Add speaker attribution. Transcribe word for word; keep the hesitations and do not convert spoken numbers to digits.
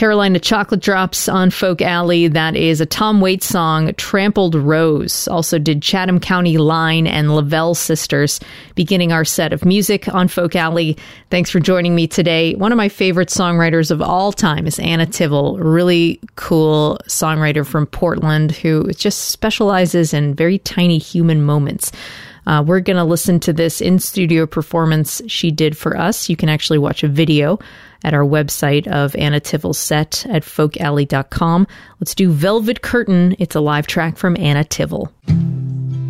Speaker 1: Carolina Chocolate Drops on Folk Alley. That is a Tom Waits song, Trampled Rose. Also did Chatham County Line and Lavelle Sisters, beginning our set of music on Folk Alley. Thanks for joining me today. One of my favorite songwriters of all time is Anna Tivel, a really cool songwriter from Portland who just specializes in very tiny human moments. Uh, we're going to listen to this in-studio performance she did for us. You can actually watch a video at our website of Anna Tivel's set at folk alley dot com. Let's do Velvet Curtain. It's a live track from Anna Tivel.